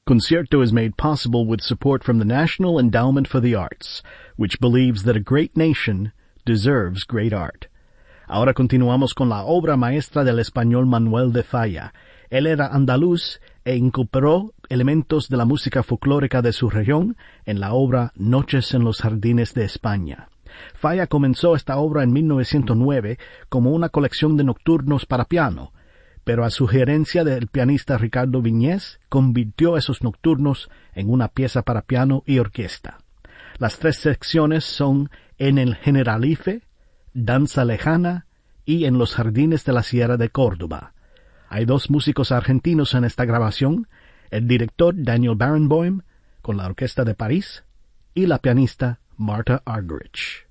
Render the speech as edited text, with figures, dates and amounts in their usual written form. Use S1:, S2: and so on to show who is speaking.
S1: Concierto is made possible with support from the National Endowment for the Arts, which believes that a great nation deserves great art. Ahora continuamos con la obra maestra del español Manuel de Falla. Él era andaluz e incorporó elementos de la música folclórica de su región en la obra Noches en los Jardines de España. Falla comenzó esta obra en 1909 como una colección de nocturnos para piano, pero a sugerencia del pianista Ricardo Viñés, convirtió esos nocturnos en una pieza para piano y orquesta. Las 3 secciones son En el Generalife, Danza Lejana y En los Jardines de la Sierra de Córdoba. Hay 2 músicos argentinos en esta grabación, el director Daniel Barenboim, con la Orquesta de París, y la pianista Marta Argerich.